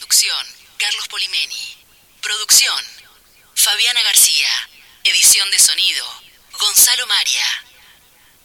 Conducción, Carlos Polimeni. Producción, Fabiana García. Edición de sonido, Gonzalo Maria.